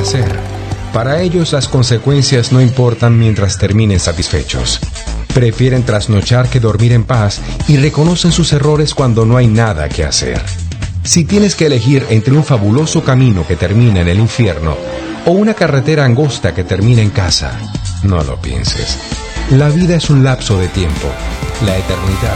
hacer. Para ellos las consecuencias no importan mientras terminen satisfechos. Prefieren trasnochar que dormir en paz y reconocen sus errores cuando no hay nada que hacer. Si tienes que elegir entre un fabuloso camino que termina en el infierno o una carretera angosta que termina en casa, no lo pienses. La vida es un lapso de tiempo. La eternidad